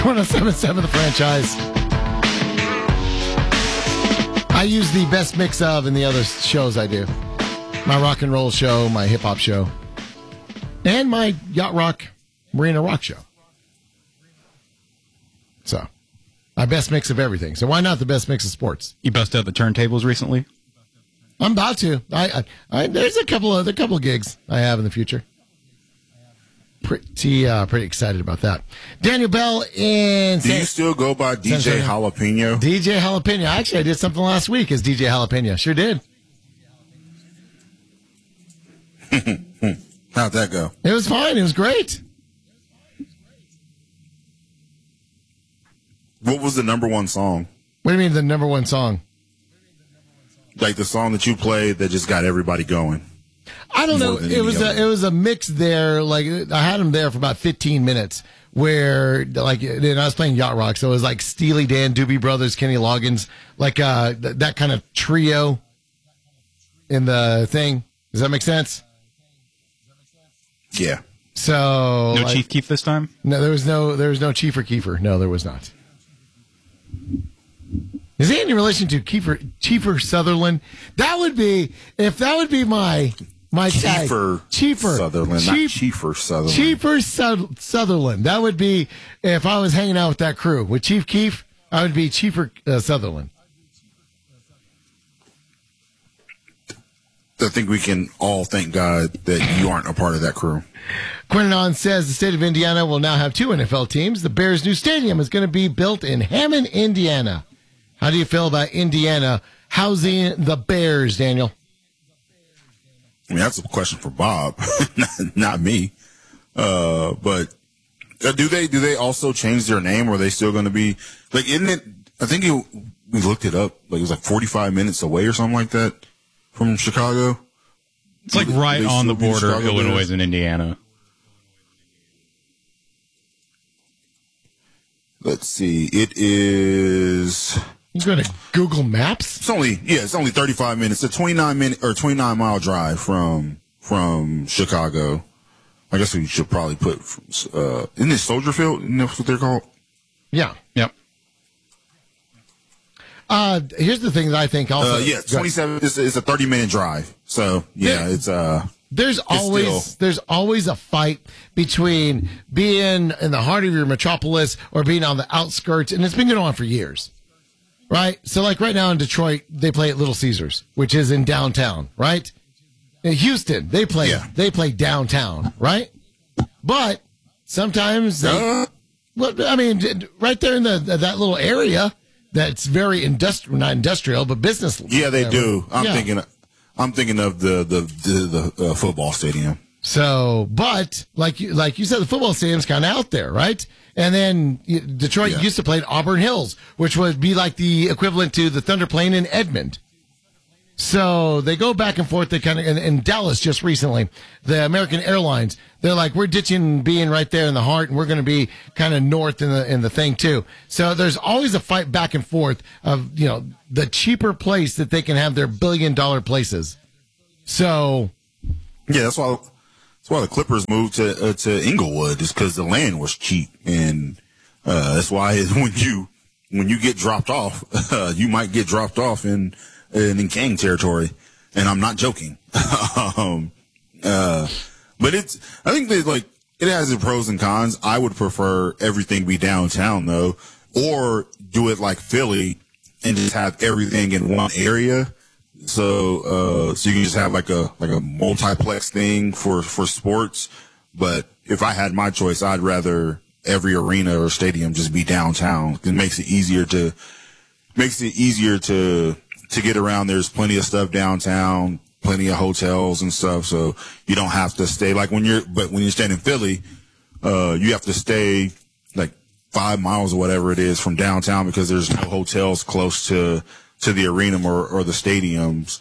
107.7 The Franchise. I use the best mix of in the other shows I do. My rock and roll show, my hip hop show, and my yacht rock, marina rock show. So, my best mix of everything. So why not the best mix of sports? You busted out the turntables recently? I'm about to. There's a couple gigs I have in the future. Pretty excited about that. Daniel Bell in. Do you still go by DJ Jalapeno? DJ Jalapeno. Actually, I did something last week as DJ Jalapeno. Sure did. How'd that go? It was fine. It was great. What was the number one song? What do you mean the number one song? Like the song that you played that just got everybody going. I don't know. It was a mix there. Like I had him there for about 15 minutes. Where like and I was playing yacht rock, so it was like Steely Dan, Doobie Brothers, Kenny Loggins, like that kind of trio in the thing. Does that make sense? Yeah. So no Chief Keef this time? No, there was no Chief or Kiefer. No, there was not. Is he in relation to Kiefer Sutherland? That would be my tag. Kiefer Sutherland, not Kiefer Sutherland. Kiefer Sutherland. That would be if I was hanging out with that crew. With Chief Keef, I would be Kiefer Sutherland. I think we can all thank God that you aren't a part of that crew. Quinnon says the state of Indiana will now have two NFL teams. The Bears' new stadium is going to be built in Hammond, Indiana. How do you feel about Indiana housing the Bears, Daniel? I mean, that's a question for Bob, not me. But do they also change their name, or are they still going to be like? Isn't it? I think we looked it up. Like it was like 45 minutes away or something like that from Chicago. It's like right on the border of Illinois and Indiana. Let's see. It is. You go to Google Maps? It's only 35 minutes. It's a 29 mile drive from Chicago. I guess we should probably put isn't it Soldier Field? Isn't that what they're called? Yeah. Yep. Here's the thing that I think also 27 it's a 30-minute drive. So it's there's always a fight between being in the heart of your metropolis or being on the outskirts, and it's been going on for years. Right? So like right now in Detroit, they play at Little Caesars, which is in downtown, right? In Houston, they play downtown, right? But sometimes right there in that little area that's very not industrial, but business. Yeah, they do. I'm thinking of the football stadium. So, but like you said, the football stadium's kind of out there, right? And then Detroit used to play at Auburn Hills, which would be like the equivalent to the Thunder playing in Edmond. So they go back and forth. They kind of in Dallas just recently, the American Airlines. They're like, we're ditching being right there in the heart, and we're going to be kind of north in the thing too. So there's always a fight back and forth of the cheaper place that they can have their $1 billion places. So yeah, that's why the Clippers moved to Inglewood, is because the land was cheap, and that's why when you get dropped off, you might get dropped off in gang territory, and I'm not joking. But I think that it has its pros and cons. I would prefer everything be downtown though, or do it like Philly and just have everything in one area. So you can just have like a multiplex thing for sports. But if I had my choice, I'd rather every arena or stadium just be downtown. It makes it easier to get around. There's plenty of stuff downtown, plenty of hotels and stuff. So you don't have to stay when you're staying in Philly, you have to stay like 5 miles or whatever it is from downtown because there's no hotels close to the arena or the stadiums.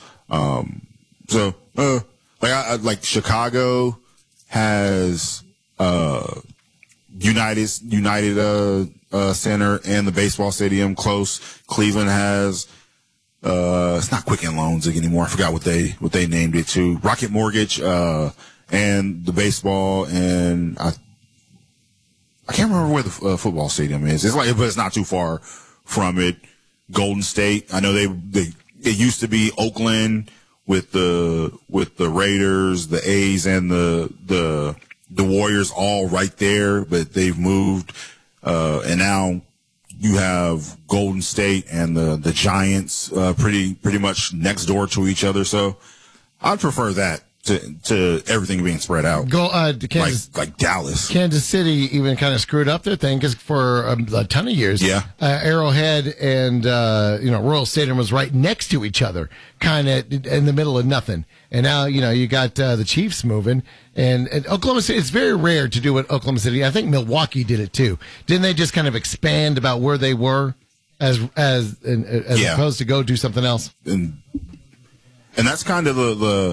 Like Chicago has, United Center and the baseball stadium close. Cleveland has, it's not Quicken Loans anymore. I forgot what they named it to. Rocket Mortgage, and the baseball, and I can't remember where the football stadium is. It's like, but it's not too far from it. Golden State. I know it used to be Oakland with the Raiders, the A's, and the Warriors all right there, but they've moved, and now you have Golden State and the Giants pretty much next door to each other. So I'd prefer that to everything being spread out. Like Dallas. Kansas City even kind of screwed up their thing because for a ton of years, Arrowhead and Royal Stadium was right next to each other, kind of in the middle of nothing. And now you got the Chiefs moving, and Oklahoma City. It's very rare to do what Oklahoma City. I think Milwaukee did it too. Didn't they just kind of expand about where they were as opposed to go do something else? And that's kind of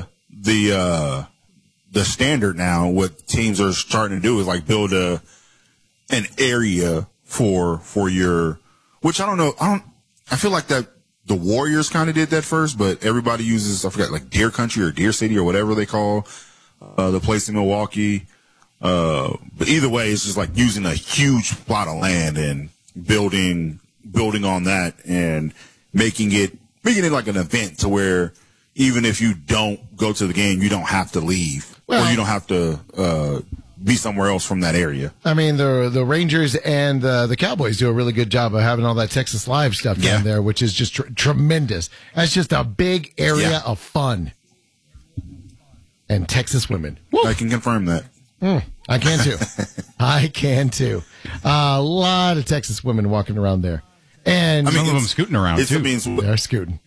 the standard now. What teams are starting to do is like build an area for your, which I don't know. I feel like that the Warriors kind of did that first, but everybody uses, I forgot, like Deer Country or Deer City or whatever they call the place in Milwaukee. But either way, it's just like using a huge plot of land and building on that and making it like an event to where even if you don't go to the game, you don't have to leave, or you don't have to be somewhere else from that area. I mean, the Rangers and the Cowboys do a really good job of having all that Texas Live stuff down there, which is just tremendous. That's just a big area of fun. And Texas women. Woo. I can confirm that. I can too. I can too. A lot of Texas women walking around there. And some of them scooting around too. They're scooting.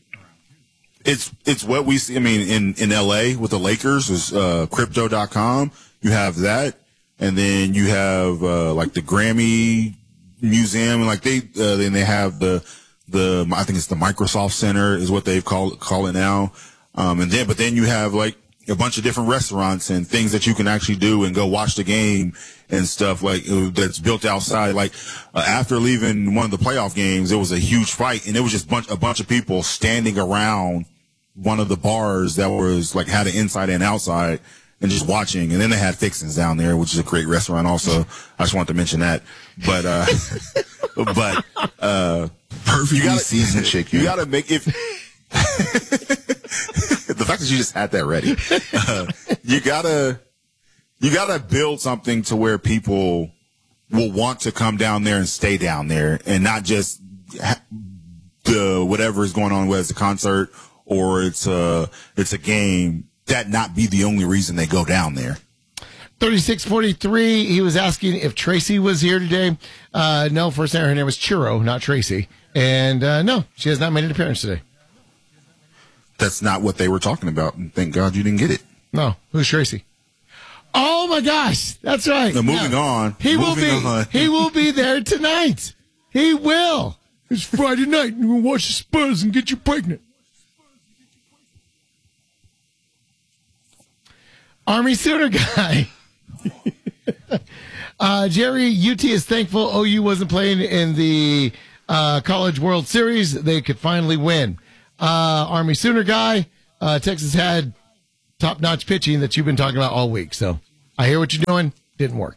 It's what we see. I mean, in LA with the Lakers is crypto.com. You have that. And then you have, like the Grammy Museum, and like then they have the I think it's the Microsoft Center is what they've call it now. But then you have like a bunch of different restaurants and things that you can actually do and go watch the game and stuff like that's built outside. Like, after leaving one of the playoff games, there was a huge fight, and it was just a bunch of people standing around one of the bars that was like had an inside and outside, and just watching. And then they had Fixins down there, which is a great restaurant also. I just wanted to mention that. But perfectly seasoned chicken. You gotta make it. The fact that you just had that ready. You gotta build something to where people will want to come down there and stay down there, and not just whatever is going on, whether it's a concert or it's a game, that not be the only reason they go down there. 3643, he was asking if Tracy was here today. No, first name, her name was Churro, not Tracy. And no, she has not made an appearance today. That's not what they were talking about, and thank God you didn't get it. No, who's Tracy? Oh my gosh, that's right. Now, moving on. He will be there tonight. He will. It's Friday night, and we'll watch the Spurs and get you pregnant. Army Sooner guy. Jerry, UT is thankful OU wasn't playing in the College World Series. They could finally win. Army Sooner guy, Texas had top-notch pitching that you've been talking about all week. So I hear what you're doing. Didn't work.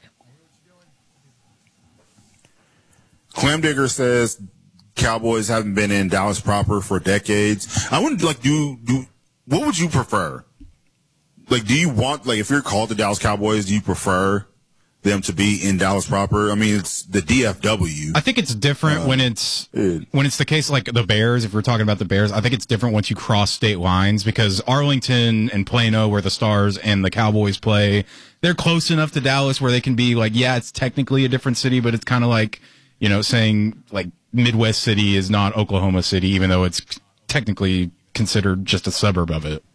Clam Digger says Cowboys haven't been in Dallas proper for decades. I wouldn't what would you prefer? Like, do you want, like, if you're called the Dallas Cowboys, do you prefer them to be in Dallas proper? I mean, it's the DFW. I think it's different when it's the case like the Bears. If we're talking about the Bears, I think it's different once you cross state lines, because Arlington and Plano, where the Stars and the Cowboys play, they're close enough to Dallas where they can be like, yeah, it's technically a different city, but it's kind of like, saying like Midwest City is not Oklahoma City, even though it's technically considered just a suburb of it.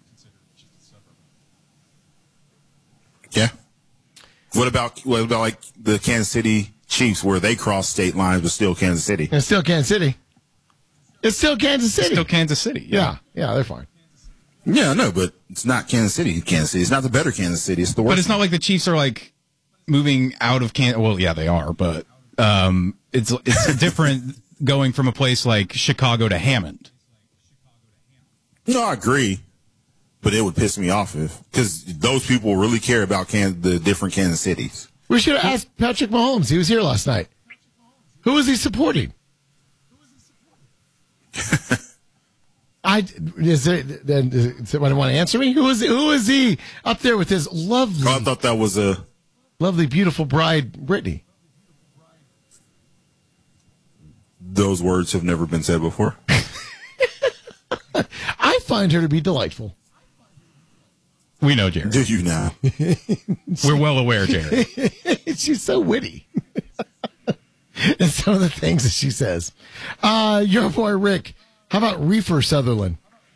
Yeah. What about like the Kansas City Chiefs, where they cross state lines but still Kansas City? It's still Kansas City. It's still Kansas City. It's still Kansas City. Yeah, they're fine. Yeah, no, but it's not Kansas City. Kansas City. It's not the better Kansas City. It's the worst. But it's not like the Chiefs are like moving out of Kansas. Well, yeah, they are, but it's different going from a place like Chicago to Hammond. No, I agree. But it would piss me off because those people really care about the different Kansas cities. We should have asked Patrick Mahomes. He was here last night. Who was he supporting? Does someone want to answer me? Who is he up there with his lovely? I thought that was a lovely, beautiful bride, Brittany. Those words have never been said before. I find her to be delightful. We know, Jerry. Do you now? We're well aware, Jerry. She's so witty. And some of the things that she says. Your boy Rick. How about Reefer Sutherland?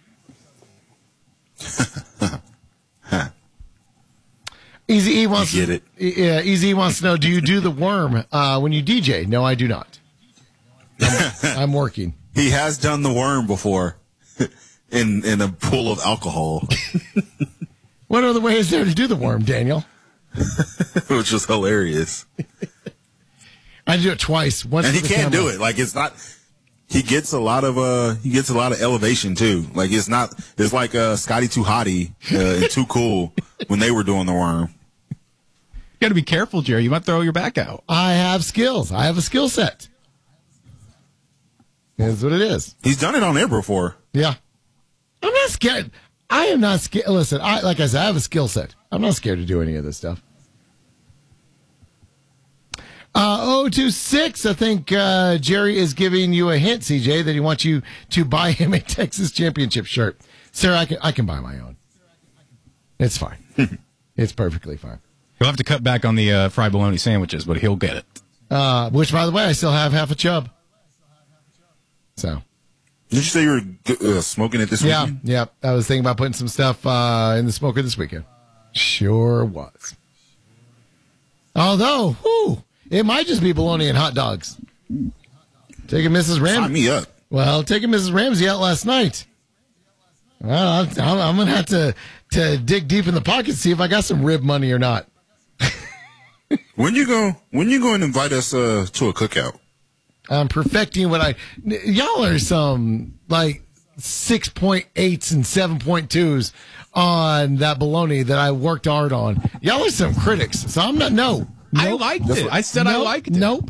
Easy E wants get it. Yeah, Easy E wants to know: do you do the worm when you DJ? No, I do not. I'm working. He has done the worm before in a pool of alcohol, What other way is there to do the worm, Daniel? which was hilarious. I do it twice. Once And he for the can't camera. do it. Like it's not. He gets a lot of elevation too. Like it's like Scotty Too Hottie and Too Cool when they were doing the worm. You got to be careful, Jerry. You might throw your back out. I have skills. I have a skill set. That's what it is. He's done it on air before. Yeah. I'm not scared. I am not scared. Listen, like I said, I have a skill set. I'm not scared to do any of this stuff. 026, I think Jerry is giving you a hint, CJ, that he wants you to buy him a Texas Championship shirt. Sir, I can buy my own. It's fine. It's perfectly fine. He'll have to cut back on the fried bologna sandwiches, but he'll get it. Which, by the way, I still have half a chub. So. Did you say you were smoking it this weekend? Yeah. I was thinking about putting some stuff in the smoker this weekend. Sure was. Although, it might just be bologna and hot dogs. Taking Mrs. Sign Ramsey. me up. Well, taking Mrs. Ramsey out last night. Well, I'm going to have to dig deep in the pocket to see if I got some rib money or not. When you go and invite us to a cookout? I'm perfecting y'all are some like 6.8s and 7.2s on that bologna that I worked hard on. Y'all are some critics, so I'm not. No, I liked it. I said I liked it. Nope.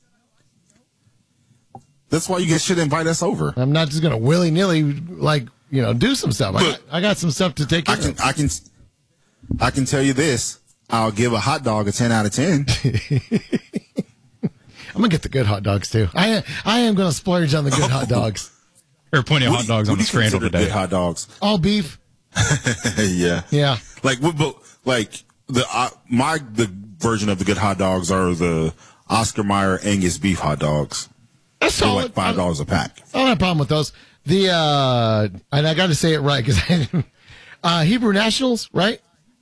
That's why you guys should invite us over. I'm not just gonna willy nilly do some stuff. I got some stuff to take care of. I can tell you this. I'll give a hot dog a 10 out of 10. I'm gonna get the good hot dogs too. I am gonna splurge on the good hot dogs. There are plenty of hot dogs on the scramble today. Good hot dogs. All beef. Yeah. Like the version of the good hot dogs are the Oscar Mayer Angus beef hot dogs. That's They're solid. like $5 a pack. I don't have a problem with those. And I got to say it right because Hebrew Nationals, right?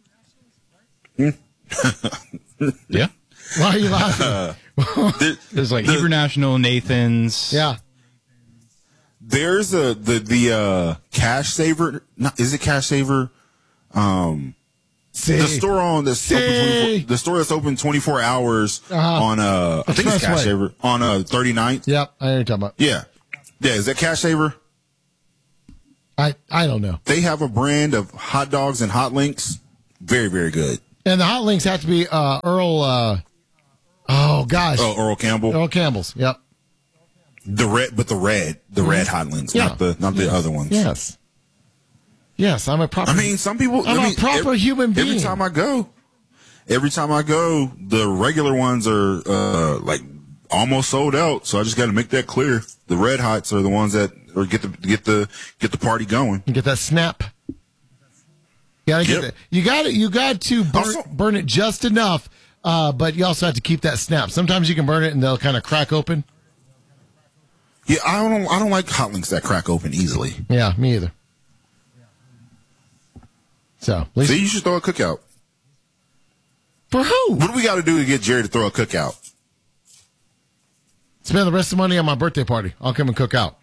Yeah. Why are you laughing? There's like Hebrew National, Nathan's. Yeah. There's the Cash Saver. Is it Cash Saver? The store the store that's open 24 hours on I think it's Cash Saver on 39th. Yep, I know what you're talking about. Yeah. Is that Cash Saver? I don't know. They have a brand of hot dogs and hot links. Very, very good. And the hot links have to be Earl. Earl Campbell. Earl Campbell's. Yep. The red hot links, not the other ones. Yes, I'm a proper. Some people. I'm a proper human being. Every time I go, the regular ones are like almost sold out. So I just got to make that clear. The red hots are the ones that get the party going. You get that snap. You got to burn it just enough, but you also have to keep that snap. Sometimes you can burn it and they'll kind of crack open. Yeah, I don't like hot links that crack open easily. Yeah, me either. So, at least you should throw a cookout. For who? What do we got to do to get Jerry to throw a cookout? Spend the rest of the money on my birthday party. I'll come and cook out.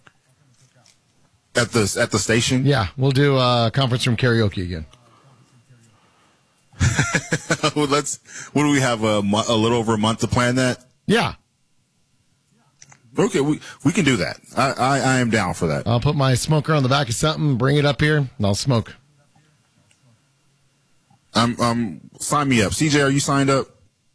At the station? Yeah, we'll do conference room karaoke again. What do we have, a little over a month to plan that? Yeah. Okay, we can do that. I am down for that. I'll put my smoker on the back of something, bring it up here, and I'll smoke. Sign me up. CJ, are you signed up?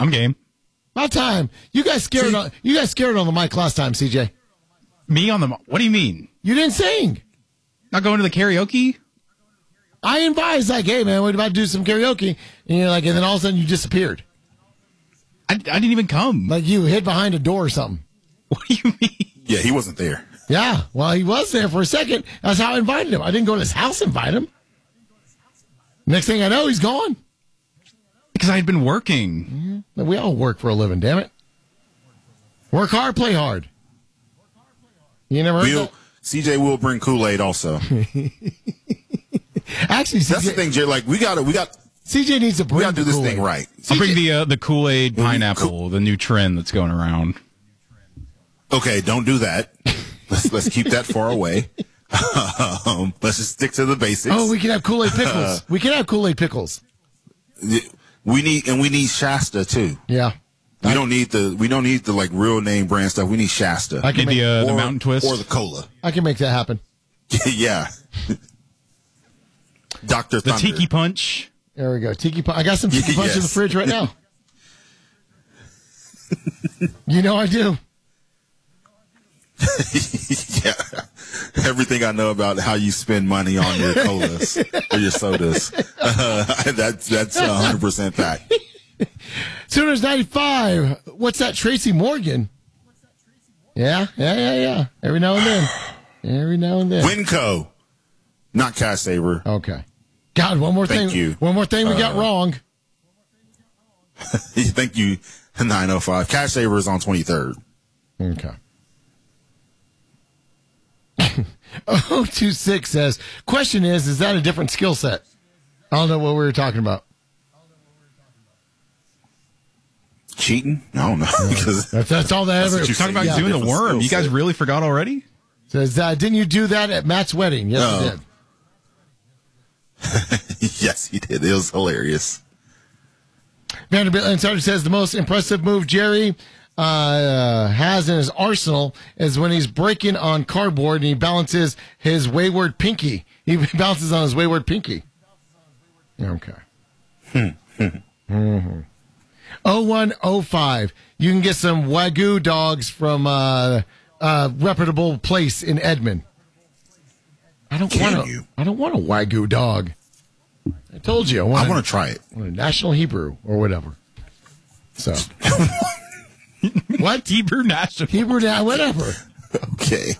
I'm game. About time. You guys scared on the mic last time, CJ. Me on the... What do you mean? You didn't sing. Not going to the karaoke? I advised, like, hey, man, we're about to do some karaoke. And you're like, and then all of a sudden you disappeared. I didn't even come. Like you hid behind a door or something. What do you mean? Yeah, he wasn't there. Yeah, well, he was there for a second. That's how I invited him. I didn't go to his house and invite him. Next thing I know, he's gone. Because I had been working. Mm-hmm. We all work for a living, damn it. Work hard, play hard. You never heard that? CJ will bring Kool-Aid also. Actually, that's the thing, Jay. Like we got CJ needs to bring. We got to do this Kool-Aid. thing right. I'll bring the Kool-Aid pineapple, the new trend that's going around. Okay, don't do that. Let's keep that far away. Let's just stick to the basics. Oh, we can have Kool-Aid pickles. We can have Kool-Aid pickles. We need Shasta too. Yeah. We don't need the like real name brand stuff. We need Shasta. I can the Mountain Twist or the cola. I can make that happen. Yeah. Dr. The Thunder. Tiki Punch. There we go. Tiki Punch. I got some Tiki Punch in the fridge right now. You know I do. Yeah. Everything I know about how you spend money on your colas or your sodas. That's 100% fact. Sooners 95. What's that? Tracy Morgan. Yeah. Every now and then. Winco. Not Cash Saver. Okay. God, one more thing. Thank you. One more thing we got wrong. Thank you, 905. Cash Saver is on 23rd. Okay. 026 says, question is that a different skill set? I don't know what we were talking about. Cheating? I don't know. That's all that ever. You're talking about doing the worm. You guys really forgot already? Says, didn't you do that at Matt's wedding? Yes, I did. Yes, he did. It was hilarious. Vanderbilt Insider says the most impressive move Jerry has in his arsenal is when he's breaking on cardboard and he balances his wayward pinky. He bounces on his wayward pinky. Okay. 0105. You can get some Wagyu dogs from a reputable place in Edmond. I don't want a Wagyu dog. I told you. I want to try it. I want a National Hebrew or whatever. So. What? Hebrew National. Hebrew now, whatever. Okay.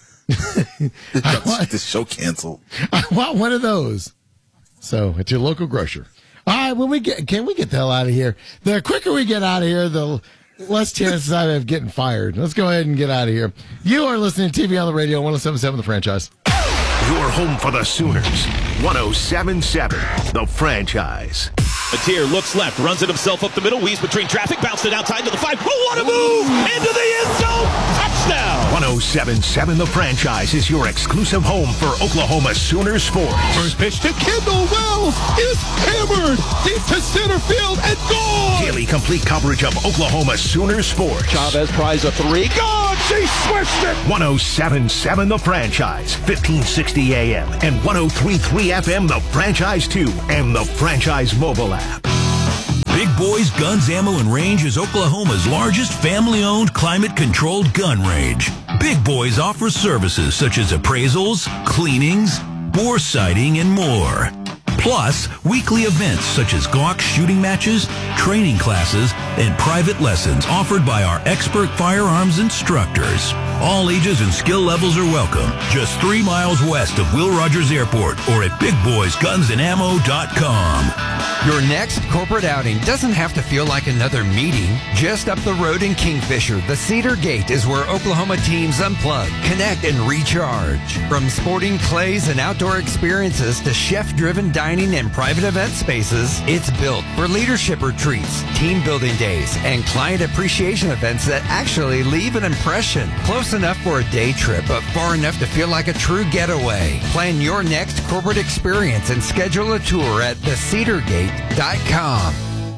This show canceled. I want one of those. So, at your local grocer. All right, can we get the hell out of here? The quicker we get out of here, the less chances I have getting fired. Let's go ahead and get out of here. You are listening to TV on the radio, 107.7 The Franchise. Your home for the Sooners, 107.7 The Franchise. Mateer looks left, runs it himself up the middle, weaves between traffic, bounced it outside to the 5. Oh, what a move! Into the end zone! Touchdown! 107.7 The Franchise is your exclusive home for Oklahoma Sooners sports. First pitch to Kendall Wells is hammered deep to center field and gone! Daily complete coverage of Oklahoma Sooners sports. Chavez tries a 3. Gone! She switched it! 107.7 The Franchise, 1560 AM and 103.3 FM The Franchise 2 and The Franchise mobile app. Big Boys Guns, Ammo, and Range is Oklahoma's largest family-owned, climate-controlled gun range. Big Boys offers services such as appraisals, cleanings, bore sighting, and more. Plus, weekly events such as Glock shooting matches, training classes, and private lessons offered by our expert firearms instructors. All ages and skill levels are welcome. Just 3 miles west of Will Rogers Airport or at BigBoysGunsAndAmmo.com. Your next corporate outing doesn't have to feel like another meeting. Just up the road in Kingfisher, the Cedar Gate is where Oklahoma teams unplug, connect, and recharge. From sporting clays and outdoor experiences to chef-driven dining and private event spaces, it's built for leadership retreats, team building days, and client appreciation events that actually leave an impression. Close enough for a day trip, but far enough to feel like a true getaway. Plan your next corporate experience and schedule a tour at thecedargate.com.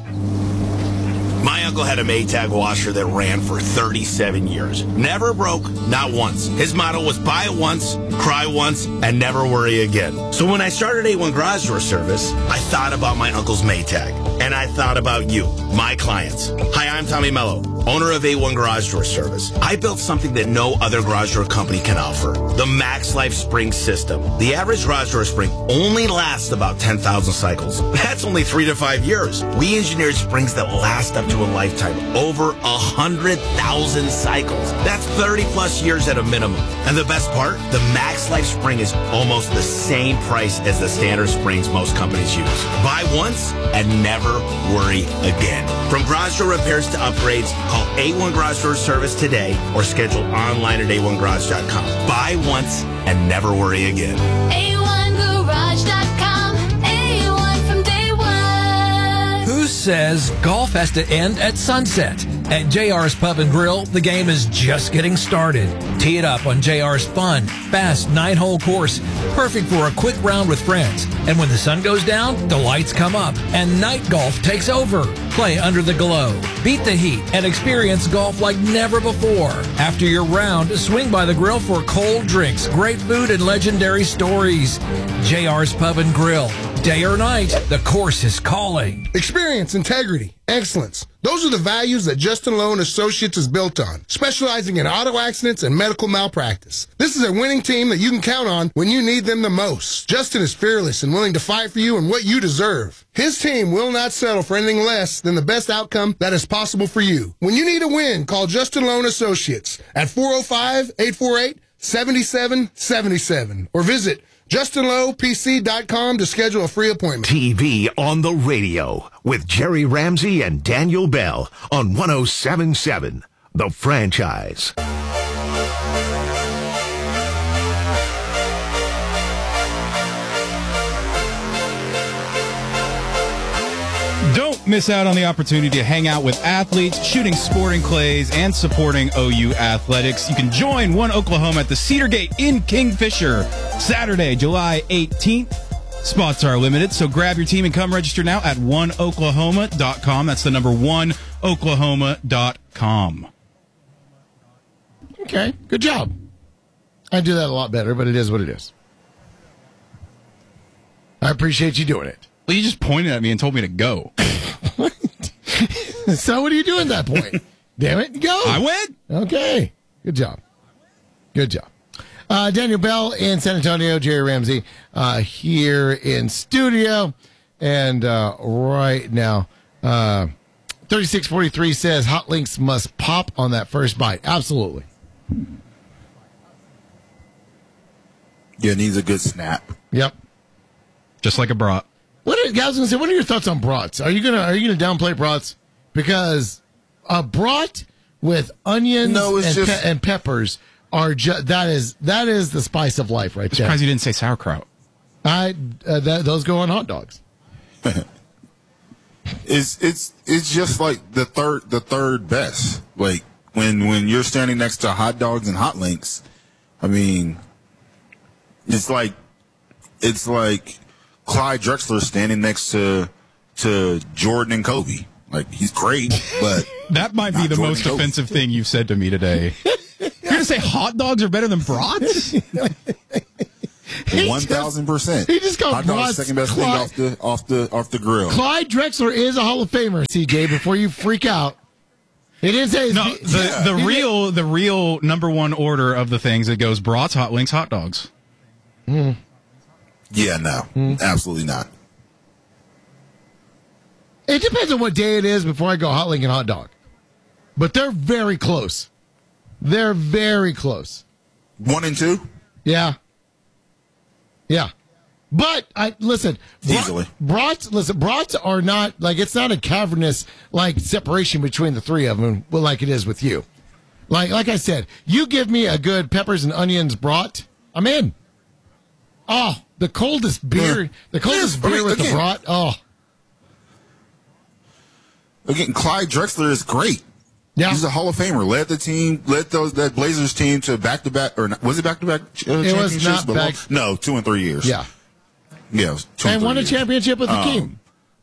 My uncle had a Maytag washer that ran for 37 years. Never broke, not once. His motto was buy it once, cry once, and never worry again. So when I started A1 Garage Door Service, I thought about my uncle's Maytag. And I thought about you, my clients. Hi, I'm Tommy Mello, owner of A1 Garage Door Service. I built something that no other garage door company can offer. The Max Life Spring System. The average garage door spring only lasts about 10,000 cycles. That's only 3 to 5 years. We engineered springs that last up to a lifetime. Over 100,000 cycles. That's 30 plus years at a minimum. And the best part? The Max Life Spring is almost the same price as the standard springs most companies use. Buy once and never worry again. From garage door repairs to upgrades, call A1 Garage Door Service today or schedule online at a1garage.com. Buy once and never worry again. A1garage.com. A1 from day one. Who says golf has to end at sunset? At JR's Pub and Grill, the game is just getting started. Tee it up on JR's fun, fast 9-hole course, perfect for a quick round with friends. And when the sun goes down, the lights come up and night golf takes over. Play under the glow, beat the heat, and experience golf like never before. After your round, swing by the grill for cold drinks, great food, and legendary stories. JR's Pub and Grill. Day or night, the course is calling. Experience, integrity, excellence. Those are the values that Justin Lowe and Associates is built on, specializing in auto accidents and medical malpractice. This is a winning team that you can count on when you need them the most. Justin is fearless and willing to fight for you and what you deserve. His team will not settle for anything less than the best outcome that is possible for you. When you need a win, call Justin Lowe and Associates at 405-848-7777 or visit JustinLowePC.com to schedule a free appointment. TV on the radio with Jerry Ramsey and Daniel Bell on 107.7 The Franchise. Don't miss out on the opportunity to hang out with athletes, shooting sporting clays, and supporting OU athletics. You can join One Oklahoma at the Cedar Gate in Kingfisher, Saturday, July 18th. Spots are limited, so grab your team and come register now at oneoklahoma.com. That's the number oneoklahoma.com. Okay, good job. I do that a lot better, but it is what it is. I appreciate you doing it. Well, you just pointed at me and told me to go. So what are you doing at that point? Damn it, go. I went. Okay, good job. Good job. Daniel Bell in San Antonio, Jerry Ramsey here in studio. And right now, 3643 says hot links must pop on that first bite. Absolutely. Yeah, it needs a good snap. Yep. Just like a brat. I was going to say, what are your thoughts on brats? Are you gonna downplay brats? Because a brat with onions and peppers are that is the spice of life right there. Surprised you didn't say sauerkraut. Those go on hot dogs. It's just like the third best. Like when you're standing next to hot dogs and hot links, I mean, it's like Clyde Drexler standing next to Jordan and Kobe. Like, he's great, but that might be the most offensive thing you've said to me today. You're gonna say hot dogs are better than brats? 1,000%. He just called hot dogs second best thing off the grill. Clyde Drexler is a Hall of Famer, CJ. Before you freak out, he didn't say the real number one order of the things. It goes brats, hot links, hot dogs. Mm. Yeah, no, absolutely not. It depends on what day it is before I go hot link and hot dog. But they're very close. They're very close. 1 and 2? Yeah. Yeah. But listen, easily. Brats are not like, it's not a cavernous like separation between the three of them like it is with you. Like I said, you give me a good peppers and onions brat, I'm in. Oh, the coldest beer, with the brat. Oh. Again, Clyde Drexler is great. Yeah. He's a Hall of Famer. Led that Blazers team to back-to-back, or was it back-to-back championships? It was not back. No, 2 and 3 years. Yeah. Yeah, it was 2 and and 3 won a years. championship with the team.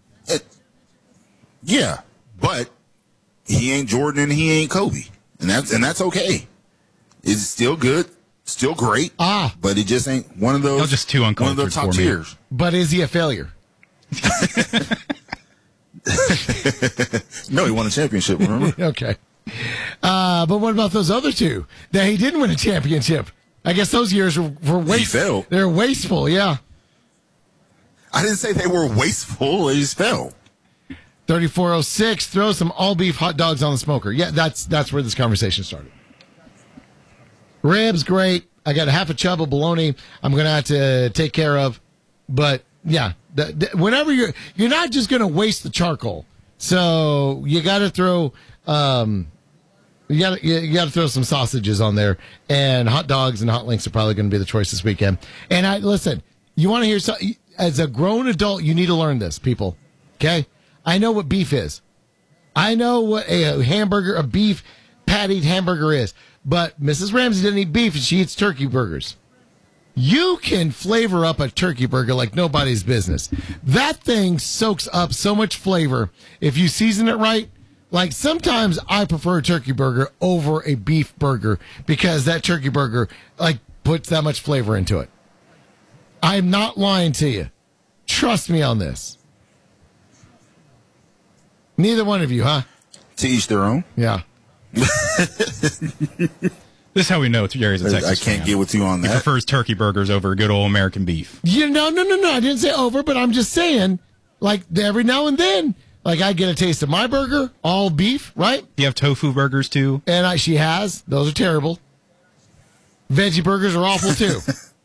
Yeah, but he ain't Jordan and he ain't Kobe, and that's okay. It's still good, still great. But it just ain't one of those. Just too uncultured one of those top for me. tiers. But is he a failure? No, he won a championship, remember? Okay. But what about those other two that he didn't win a championship? I guess those years were wasteful. He failed. They're wasteful, yeah. I didn't say they were wasteful. They just fell. 3406, throw some all-beef hot dogs on the smoker. Yeah, that's where this conversation started. Ribs, great. I got a half a chub of bologna I'm going to have to take care of. But, yeah, whenever you're not just going to waste the charcoal. So you got to throw you got to throw some sausages on there, and hot dogs and hot links are probably going to be the choice this weekend. And listen, you want to hear something? As a grown adult, you need to learn this, people. Okay? I know what beef is. I know what a beef pattied hamburger is. But Mrs. Ramsey doesn't eat beef, and she eats turkey burgers. You can flavor up a turkey burger like nobody's business. That thing soaks up so much flavor if you season it right. Like, sometimes I prefer a turkey burger over a beef burger because that turkey burger, like, puts that much flavor into it. I'm not lying to you. Trust me on this. Neither one of you, huh? To each their own. Yeah. This is how we know Jerry's a Texas I can't get with you on that. He prefers turkey burgers over good old American beef. No. I didn't say over, but I'm just saying, like, every now and then, like, I get a taste of my burger, all beef, right? You have tofu burgers, too? And she has. Those are terrible. Veggie burgers are awful, too.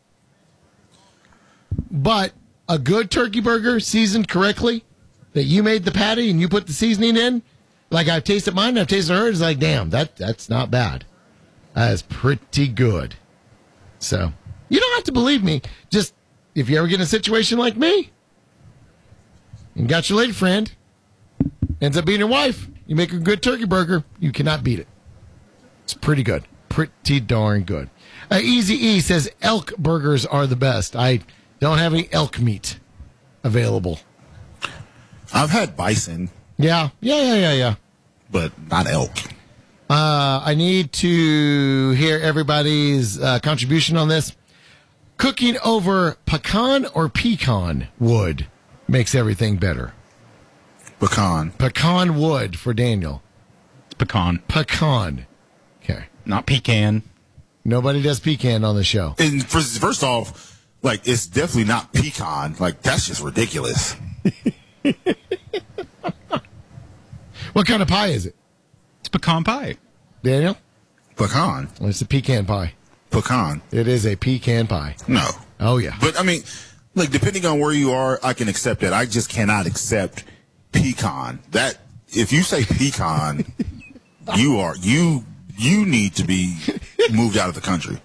But a good turkey burger, seasoned correctly, that you made the patty and you put the seasoning in, like I've tasted mine and I've tasted hers, it's like, damn, that's not bad. That is pretty good. So, you don't have to believe me. Just, if you ever get in a situation like me, and got your lady friend, ends up being your wife, you make a good turkey burger, you cannot beat it. It's pretty good. Pretty darn good. Easy E says elk burgers are the best. I don't have any elk meat available. I've had bison. Yeah. But not elk. I need to hear everybody's contribution on this. Cooking over pecan or pecan wood makes everything better. Pecan. Pecan wood for Daniel. It's pecan. Pecan. Okay. Not pecan. Nobody does pecan on the show. And first off, like, it's definitely not pecan. Like, that's just ridiculous. What kind of pie is it? It's pecan pie. Daniel? Pecan. Well, it's a pecan pie. Pecan. It is a pecan pie. No. Oh, yeah. But, I mean, like, depending on where you are, I can accept that. I just cannot accept pecan. That, if you say pecan, you need to be moved out of the country.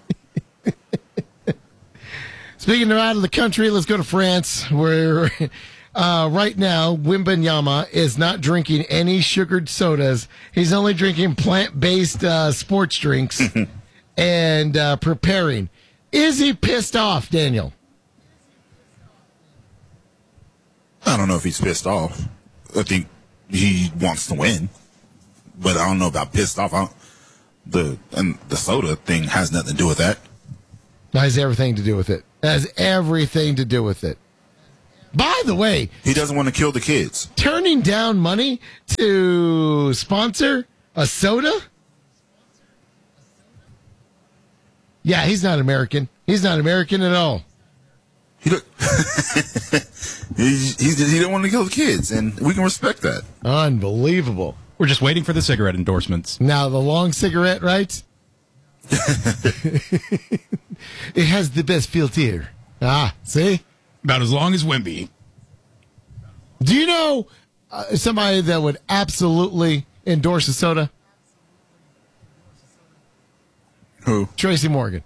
Speaking of out of the country, let's go to France, where right now Wembanyama is not drinking any sugared sodas. He's only drinking plant-based sports drinks and preparing. Is he pissed off, Daniel? I don't know if he's pissed off. I think he wants to win, but I don't know about pissed off. The soda thing has nothing to do with that. That has everything to do with it. That has everything to do with it. By the way, he doesn't want to kill the kids. Turning down money to sponsor a soda? Yeah, he's not American. He's not American at all. He don't want to kill the kids, and we can respect that. Unbelievable. We're just waiting for the cigarette endorsements. Now, the long cigarette, right? It has the best filter. Ah, see? About as long as Wemby. Do you know somebody that would absolutely endorse a soda? Who? Tracy Morgan.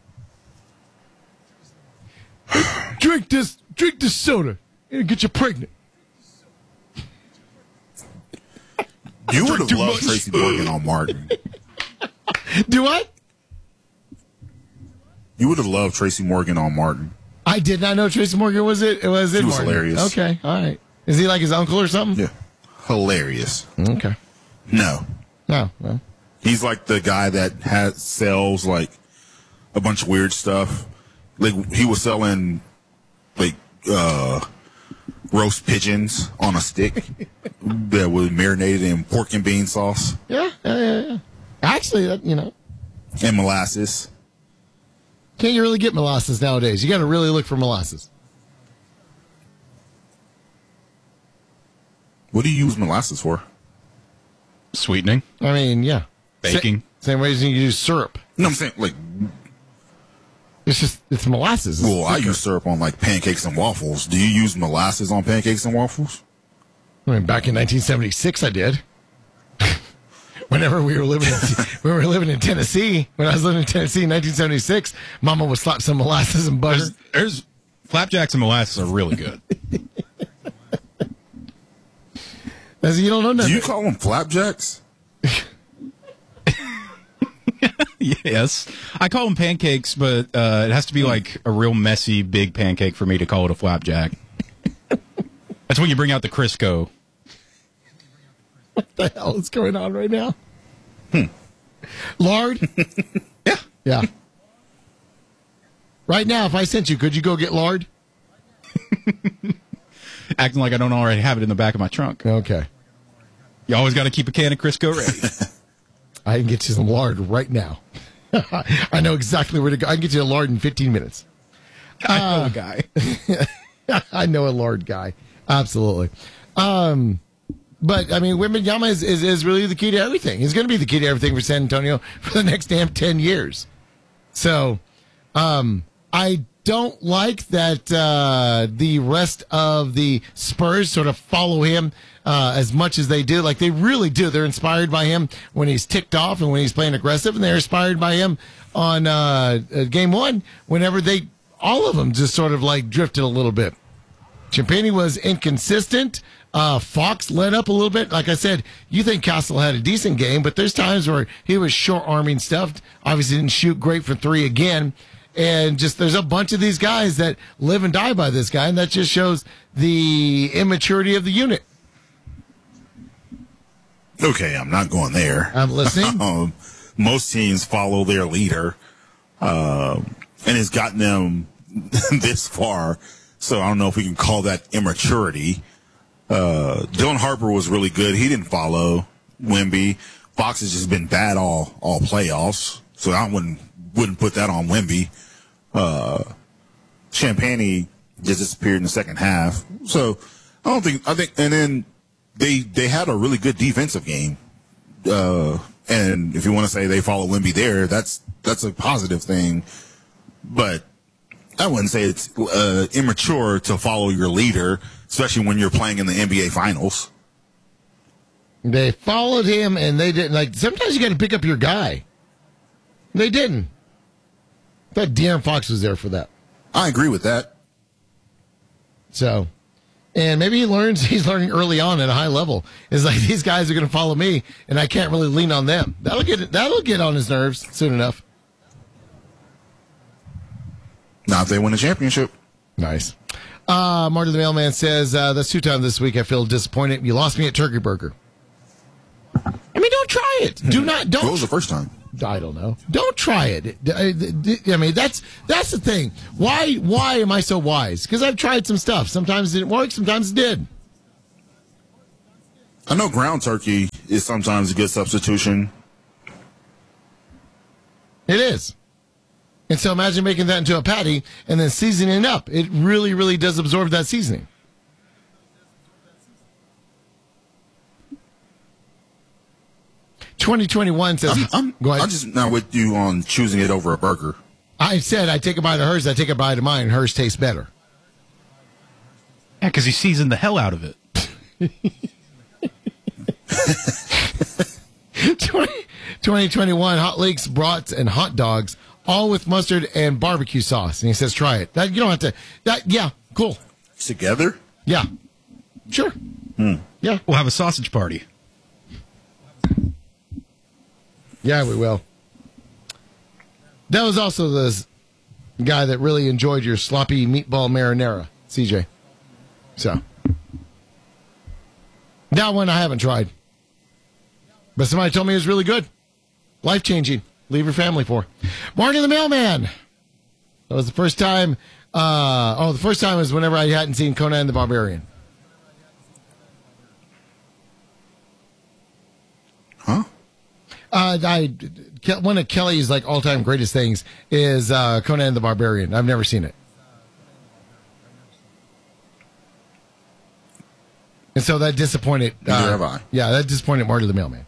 Drink this soda. It'll get you pregnant. You would have loved Tracy Morgan on Martin. Do what? You would have loved Tracy Morgan on Martin. I did not know Tracy Morgan was it. He was Martin. Hilarious. Okay, all right. Is he like his uncle or something? Yeah. Hilarious. Okay. No. No. Well. He's like the guy that sells like a bunch of weird stuff. Like he was selling like roast pigeons on a stick that was marinated in pork and bean sauce. Yeah. Actually, And molasses. Can't you really get molasses nowadays? You got to really look for molasses. What do you use molasses for? Sweetening. I mean, yeah. Baking. Same way as you use syrup. No, I'm saying, It's molasses. It's I use syrup on, pancakes and waffles. Do you use molasses on pancakes and waffles? I mean, back in 1976, I did. Whenever we were living in Tennessee, when I was living in Tennessee in 1976, Mama would slap some molasses and butter. There's flapjacks and molasses are really good. You don't know nothing. Do you call them flapjacks? Yes. I call them pancakes, but it has to be like a real messy, big pancake for me to call it a flapjack. That's when you bring out the Crisco. What the hell is going on right now? Lard? Yeah. Right now, if I sent you, could you go get lard? Acting like I don't already have it in the back of my trunk. Okay. You always got to keep a can of Crisco ready. I can get you some lard right now. I know exactly where to go. I can get you a lard in 15 minutes. I know a guy. I know a lard guy. Absolutely. But, I mean, Wembanyama is really the key to everything. He's going to be the key to everything for San Antonio for the next damn 10 years. So, I don't like that the rest of the Spurs sort of follow him as much as they do. Like, they really do. They're inspired by him when he's ticked off and when he's playing aggressive, and they're inspired by him on Game 1 whenever all of them just sort of, drifted a little bit. Champagnie was inconsistent. Fox led up a little bit. Like I said, you think Castle had a decent game, but there's times where he was short-arming stuff. Obviously didn't shoot great for three again. And just there's a bunch of these guys that live and die by this guy, and that just shows the immaturity of the unit. Okay, I'm not going there. I'm listening. Most teams follow their leader, and it's gotten them this far. So I don't know if we can call that immaturity. Dylan Harper was really good. He didn't follow Wemby. Fox has just been bad all playoffs. So I wouldn't put that on Wemby. Champagnie just disappeared in the second half. So I think, and then they had a really good defensive game. And if you want to say they follow Wemby there, that's a positive thing. But I wouldn't say it's immature to follow your leader, especially when you're playing in the NBA Finals. They followed him, and they didn't. Sometimes you got to pick up your guy. They didn't. I thought De'Aaron Fox was there for that. I agree with that. So, and maybe he's learning early on at a high level. It's like, these guys are going to follow me, and I can't really lean on them. That'll get on his nerves soon enough. Not if they win a championship. Nice. Marty the Mailman says, that's 2 times this week I feel disappointed. You lost me at Turkey Burger. I mean, don't try it. Don't. What was the first time? I don't know. Don't try it. I mean, that's the thing. Why am I so wise? Because I've tried some stuff. Sometimes it didn't work. Sometimes it did. I know ground turkey is sometimes a good substitution. It is. And so imagine making that into a patty and then seasoning it up. It really, really does absorb that seasoning. $2021 says, go ahead. I'm just not with you on choosing it over a burger. I said I take a bite of hers, I take a bite of mine, hers tastes better. Yeah, because he seasoned the hell out of it. 2021 hot leeks, brats, and hot dogs, all with mustard and barbecue sauce. And he says, try it. You don't have to. Yeah, cool. Together? Yeah. Sure. Yeah. We'll have a sausage party. Yeah, we will. That was also the guy that really enjoyed your sloppy meatball marinara, CJ. So. That one I haven't tried. But somebody told me it was really good. Life-changing. Leave your family for. Marty the Mailman. That was the first time. The first time was whenever I hadn't seen Conan the Barbarian. Huh? One of Kelly's like all-time greatest things is Conan the Barbarian. I've never seen it. And so that disappointed. Neither have I. Yeah, that disappointed Marty the Mailman.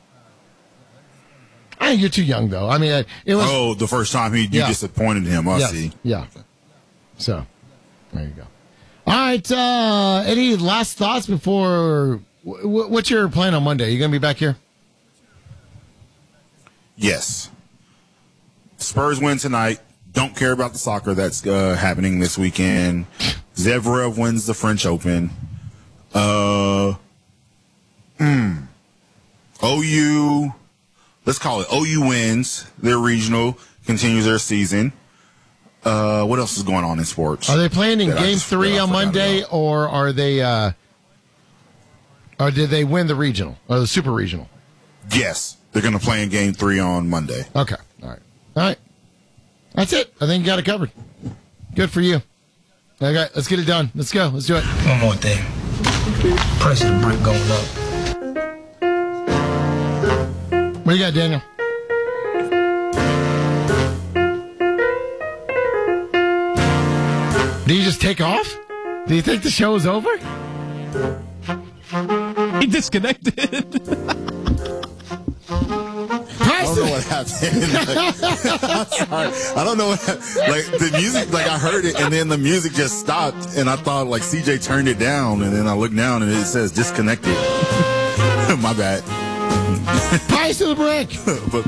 I think you're too young, though. I mean, it was. Oh, the first time you disappointed him. I see. Yeah. So, there you go. All right. Any last thoughts before? What's your plan on Monday? You going to be back here? Yes. Spurs win tonight. Don't care about the soccer that's happening this weekend. Zverev wins the French Open. OU, let's call it OU wins their regional, continues their season. What else is going on in sports? Are they playing in Game 3 on Monday, or are they? Or did they win the regional or the super regional? Yes, they're going to play in Game 3 on Monday. Okay, all right. That's it. I think you got it covered. Good for you. Okay, let's get it done. Let's go. Let's do it. One more thing. Price of the brick going up. What do you got, Daniel? Do you just take off? Do you think the show is over? He disconnected. I don't know what happened. I'm sorry. I don't know what happened. Like, the music, like, I heard it, and then the music just stopped, and I thought, like, CJ turned it down, and then I looked down, and it says disconnected. My bad. Price of the brick. But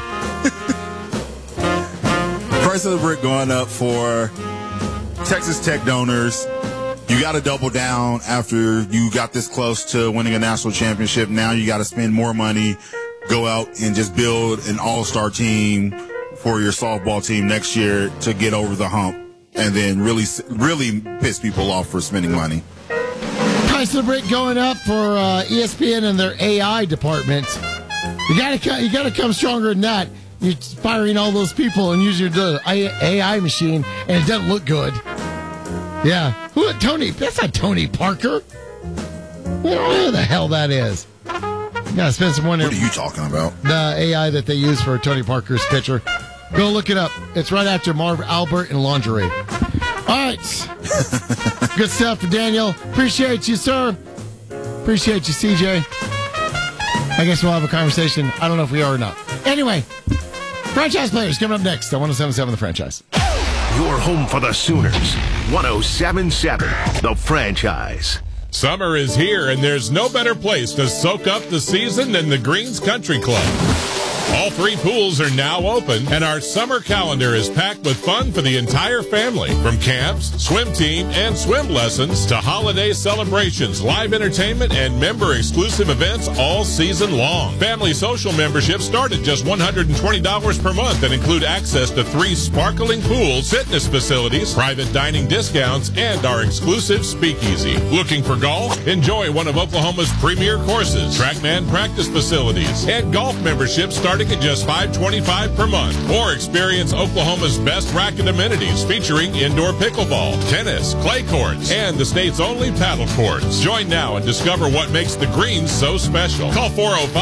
price of the brick going up for Texas Tech donors. You got to double down after you got this close to winning a national championship. Now you got to spend more money, go out and just build an all-star team for your softball team next year to get over the hump, and then really piss people off for spending money. Price of the brick going up for ESPN and their AI department. You gotta come stronger than that. You're firing all those people and use your AI machine, and it doesn't look good. Yeah. Tony? That's not Tony Parker. We don't know who the hell that is. You gotta spend some money. What are you talking about? The AI that they use for Tony Parker's picture. Go look it up. It's right after Marv Albert and lingerie. All right. Good stuff for Daniel. Appreciate you, sir. Appreciate you, CJ. I guess we'll have a conversation. I don't know if we are or not. Anyway, franchise players coming up next on 107.7 The Franchise. Your home for the Sooners. 107.7 The Franchise. Summer is here, and there's no better place to soak up the season than the Greens Country Club. All 3 pools are now open, and our summer calendar is packed with fun for the entire family. From camps, swim team, and swim lessons to holiday celebrations, live entertainment, and member-exclusive events all season long. Family social memberships start at just $120 per month and include access to 3 sparkling pools, fitness facilities, private dining discounts, and our exclusive speakeasy. Looking for golf? Enjoy one of Oklahoma's premier courses, TrackMan practice facilities, and golf memberships starting at just $525 per month. Or experience Oklahoma's best racket amenities featuring indoor pickleball, tennis, clay courts, and the state's only paddle courts. Join now and discover what makes the Greens so special. Call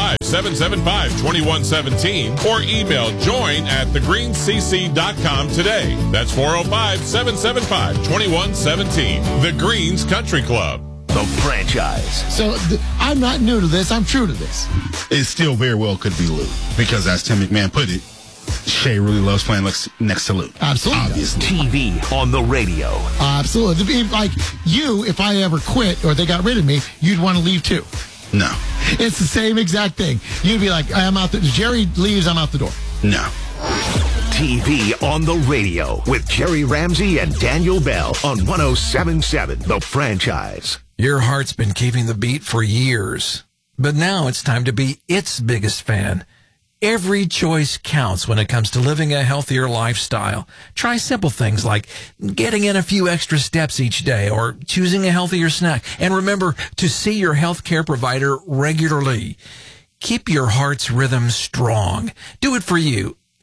405-775-2117 or email join@thegreenscc.com today. That's 405-775-2117. The Greens Country Club. The Franchise. So I'm not new to this. I'm true to this. It still very well could be Lou, because as Tim McMahon put it, Shea really loves playing next to Lou. Absolutely. Obviously. TV on the radio. Absolutely. It'd be like you, if I ever quit or they got rid of me, you'd want to leave too. No. It's the same exact thing. You'd be like, I'm out. Jerry leaves, I'm out the door. No. TV on the radio with Jerry Ramsey and Daniel Bell on 107.7 The Franchise. Your heart's been keeping the beat for years, but now it's time to be its biggest fan. Every choice counts when it comes to living a healthier lifestyle. Try simple things like getting in a few extra steps each day or choosing a healthier snack. And remember to see your healthcare provider regularly. Keep your heart's rhythm strong. Do it for you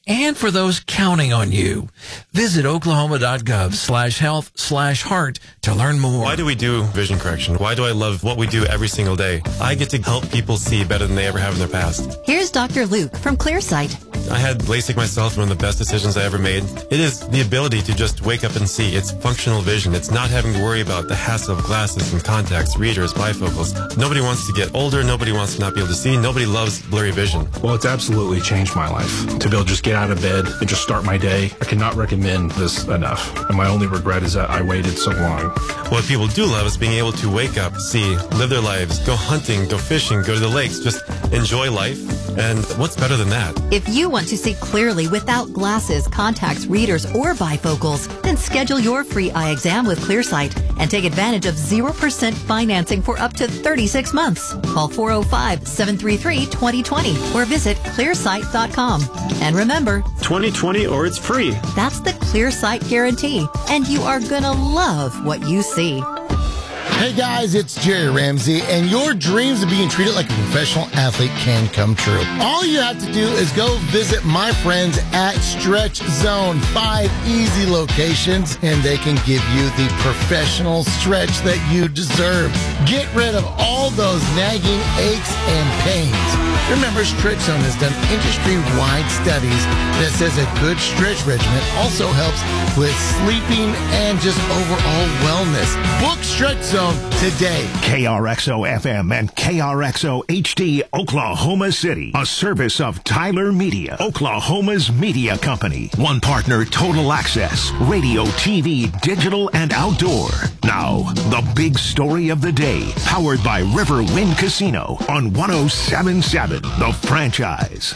and for those counting on you. Visit oklahoma.gov/health/heart to learn more. Why do we do vision correction? Why do I love what we do every single day? I get to help people see better than they ever have in their past. Here's Dr. Luke from Clearsight. I had LASIK myself, one of the best decisions I ever made. It is the ability to just wake up and see. It's functional vision. It's not having to worry about the hassle of glasses and contacts, readers, bifocals. Nobody wants to get older. Nobody wants to not be able to see. Nobody loves blurry vision. Well, it's absolutely changed my life. To be able to just get out of bed and just start my day, I cannot recommend this enough. And my only regret is that I waited so long. What people do love is being able to wake up, see, live their lives, go hunting, go fishing, go to the lakes, just enjoy life. And what's better than that? If you want to see clearly without glasses, contacts, readers, or bifocals, then schedule your free eye exam with Clearsight and take advantage of 0% financing for up to 36 months. Call 405-733-2020 or visit clearsight.com. And remember, 2020 or it's free. That's the Clearsight guarantee, and you are gonna love what you see. Hey guys, it's Jerry Ramsey, and your dreams of being treated like a professional athlete can come true. All you have to do is go visit my friends at Stretch Zone. 5 easy locations, and they can give you the professional stretch that you deserve. Get rid of all those nagging aches and pains. Remember, Stretch Zone has done industry-wide studies that says a good stretch regimen also helps with sleeping and just overall wellness. Book Stretch Zone today. KRXO FM and KRXO HD, Oklahoma City. A service of Tyler Media, Oklahoma's media company. One partner, Total Access, radio, TV, digital, and outdoor. Now, the big story of the day, powered by Riverwind Casino on 107.7, The Franchise.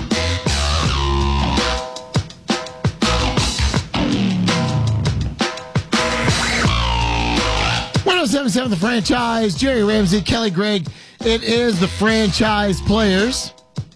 107.7 The Franchise, Jerry Ramsey, Kelly Gregg. It is the Franchise Players.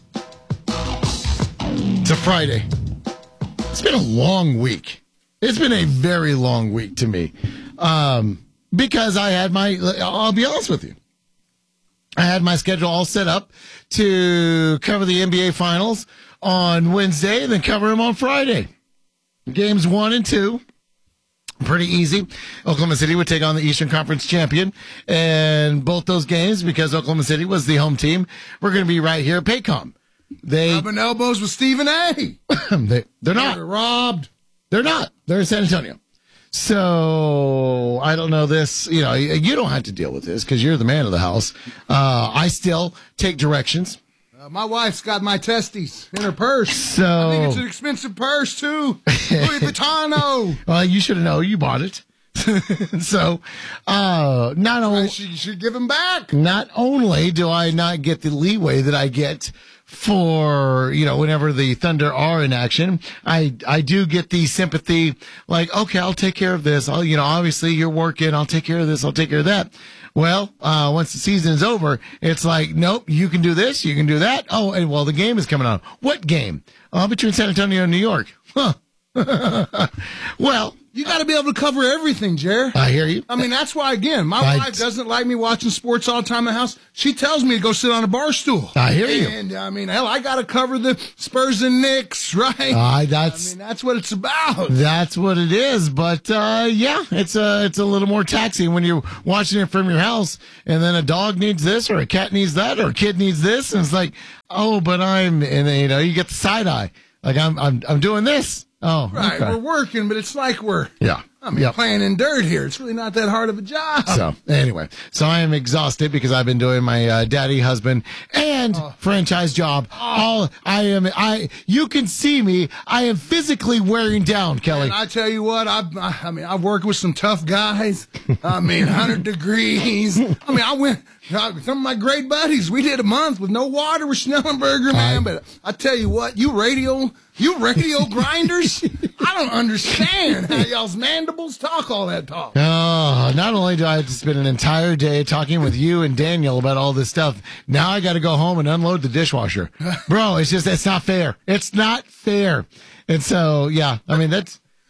It's a Friday. It's been a long week. It's been a very long week to me. Because I'll be honest with you. I had my schedule all set up to cover the NBA Finals on Wednesday and then cover them on Friday. Games 1 and 2. Pretty easy. Oklahoma City would take on the Eastern Conference champion. And both those games, because Oklahoma City was the home team, we're going to be right here at Paycom. Rubbing elbows with Stephen A. They're not. They're robbed. They're not. They're in San Antonio. So I don't know this. You know, you don't have to deal with this because you're the man of the house. I still take directions. My wife's got my testes in her purse. So I think it's an expensive purse, too. Louis Vuitton. Well, you should know. You bought it. So, not only... She should give him back. Not only do I not get the leeway that I get for, whenever the Thunder are in action, I do get the sympathy, like, okay, I'll take care of this. Obviously you're working. I'll take care of this. I'll take care of that. Well, once the season is over, it's like, nope, you can do this, you can do that. Oh, and the game is coming on. What game? Between San Antonio and New York. Huh. Well, you got to be able to cover everything, Jer. I hear you. I mean, that's why, again, my wife doesn't like me watching sports all the time in the house. She tells me to go sit on a bar stool. I hear you. And, hell, I got to cover the Spurs and Knicks, right? That's what it's about. That's what it is. But, it's a little more taxing when you're watching it from your house, and then a dog needs this, or a cat needs that, or a kid needs this, and it's like, oh, but and then, you get the side eye. Like, I'm doing this. Oh, right. Okay. We're working, but it's like we're Yep. playing in dirt here. It's really not that hard of a job. So anyway, I am exhausted because I've been doing my daddy, husband, and franchise job. You can see me. I am physically wearing down, Kelly. And I tell you what, I've worked with some tough guys. 100 degrees. Some of my great buddies, we did a month with no water with Schnellenberger, man. But I tell you what, you radio grinders, I don't understand how y'all's mandibles talk all that talk. Oh, not only do I have to spend an entire day talking with you and Daniel about all this stuff, now I got to go home and unload the dishwasher. Bro, it's not fair. It's not fair. And so, that's...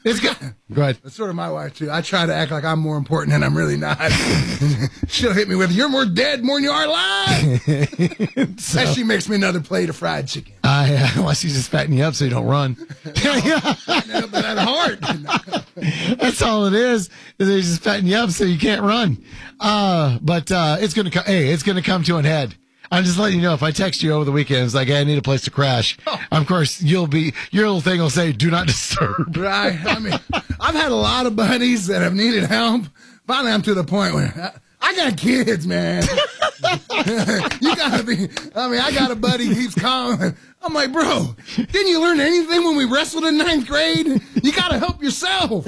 It's good. Go ahead. That's sort of my wife, too. I try to act like I'm more important than I'm really not. She'll hit me with, you're more dead more than you are alive. And she makes me another plate of fried chicken. Well, she's just fattening you up so you don't run. That heart. That's all it is. They're just fattening you up so you can't run. But it's going to it's going to come to an head. I'm just letting you know, if I text you over the weekend, it's like, hey, I need a place to crash. Of course, your little thing will say, do not disturb. Right. I mean, I've had a lot of buddies that have needed help. Finally, I'm to the point where I got kids, man. You gotta be, I got a buddy who keeps calling. I'm like, bro, didn't you learn anything when we wrestled in 9th grade? You gotta help yourself.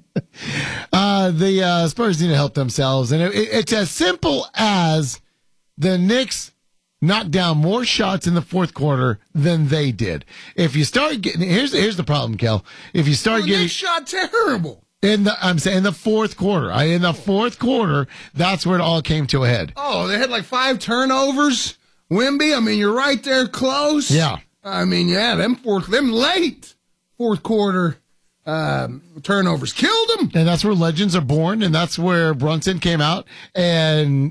The Spurs need to help themselves. And it's as simple as the Knicks knocked down more shots in the fourth quarter than they did. If you start getting, here's the problem, Kel. If you start getting, Knicks shot terrible. I'm saying the fourth quarter. In the fourth quarter, that's where it all came to a head. Oh, they had like 5 turnovers. Wemby, you're right there close. Yeah. Them late fourth quarter turnovers killed them. And that's where legends are born, and that's where Brunson came out. And,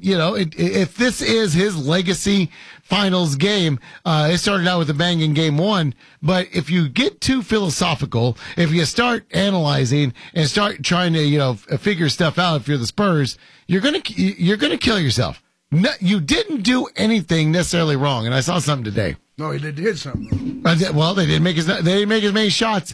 if this is his legacy finals game, it started out with a bang in game 1. But if you get too philosophical, if you start analyzing and start trying to, figure stuff out, if you're the Spurs, you're going to kill yourself. No, you didn't do anything necessarily wrong. And I saw something today. No, he did something. Well, they didn't make as many shots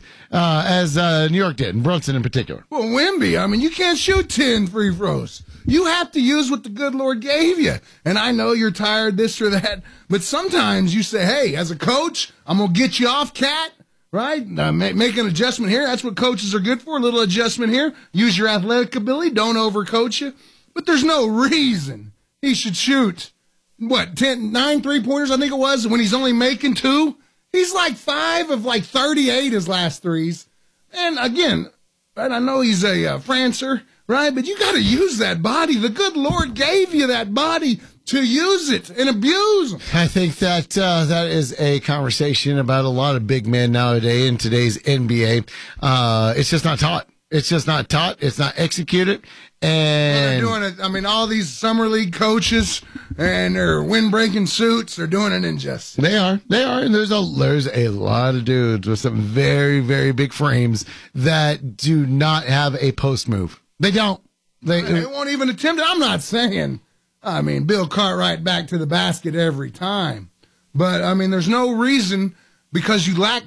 as New York did, and Brunson in particular. Well, Wemby, you can't shoot 10 free throws. You have to use what the good Lord gave you. And I know you're tired, this or that, but sometimes you say, hey, as a coach, I'm going to get you off, cat, right? Make an adjustment here. That's what coaches are good for, a little adjustment here. Use your athletic ability. Don't overcoach you. But there's no reason he should shoot 9 3-pointers, I think it was, when he's only making 2. He's like 5 of 38 his last threes. And again, right, I know he's a Francer, right? But you got to use that body. The good Lord gave you that body to use it and abuse them. I think that that is a conversation about a lot of big men nowadays in today's NBA. It's just not taught. It's just not taught. It's not executed. And they're doing it. All these summer league coaches and their windbreaking suits are doing it injustice. They are. And there's a lot of dudes with some very, very big frames that do not have a post move. They don't. They won't even attempt it. I'm not saying, Bill Cartwright back to the basket every time. But, there's no reason because you lack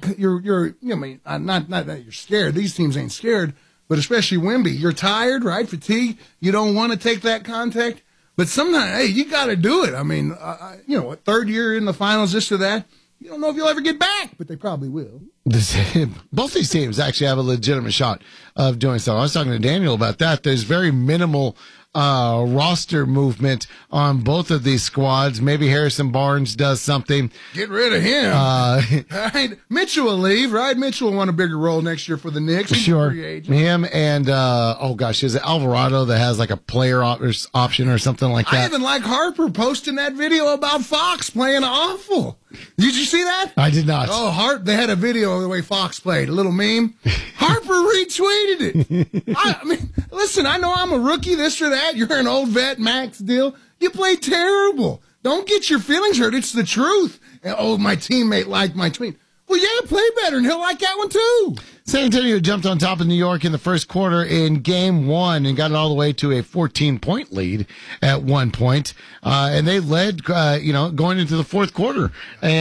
not that you're scared. These teams ain't scared. But especially Wemby, you're tired, right? Fatigued. You don't want to take that contact. But sometimes, hey, you got to do it. Third year in the finals, this or that. You don't know if you'll ever get back, but they probably will. Both these teams actually have a legitimate shot of doing so. I was talking to Daniel about that. There's very minimal roster movement on both of these squads. Maybe Harrison Barnes does something. Get rid of him. Right. Mitchell will leave, right? Mitchell will want a bigger role next year for the Knicks. He's sure. Him and, is it Alvarado that has like a player option or something like that? I even like Harper posting that video about Fox playing awful. Did you see that? I did not. Oh, they had a video of the way Fox played, a little meme. Harper retweeted it. Listen, I know I'm a rookie, this or that. You're an old vet, max deal. You play terrible. Don't get your feelings hurt. It's the truth. And, my teammate liked my tweet. Well, yeah, play better, and he'll like that one too. San Antonio jumped on top of New York in the first quarter in game 1 and got it all the way to a 14-point lead at one point. And they led, going into the fourth quarter. And